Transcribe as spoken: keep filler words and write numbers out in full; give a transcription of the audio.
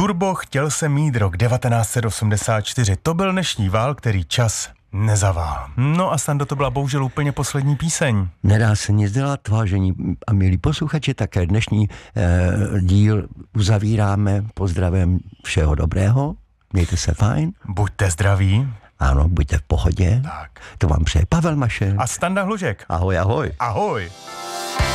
Turbo, chtěl jsem mít rok devatenáct set osmdesát čtyři. To byl dnešní vál, který čas nezavál. No a Stando, to byla bohužel úplně poslední píseň. Nedá se nic dělat, vážení a milí posluchači, také dnešní eh, díl uzavíráme pozdravem všeho dobrého. Mějte se fajn. Buďte zdraví. Ano, buďte v pohodě. Tak. To vám přeje Pavel Mašel. A Standa Hlužek. Ahoj, ahoj. Ahoj.